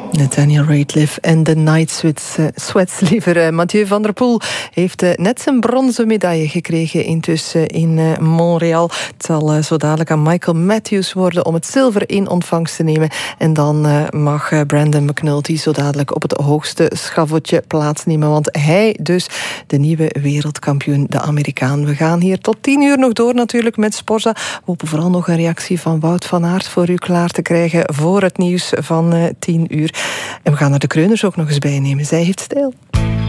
Nathaniel Rateliff en de Night Sweats, liever. Mathieu van der Poel heeft net zijn bronzen medaille gekregen intussen in Montreal. Het zal zo dadelijk aan Michael Matthews worden om het zilver in ontvangst te nemen. En dan mag Brandon McNulty zo dadelijk op het hoogste schavotje plaatsnemen. Want hij dus, de nieuwe wereldkampioen, de Amerikaan. We gaan hier tot 10 uur nog door natuurlijk met Sporza. We hopen vooral nog een reactie van Wout van Aert voor u klaar te krijgen voor het nieuws van 10 uur. En we gaan er de Kreuners ook nog eens bij nemen. Zij heeft stijl.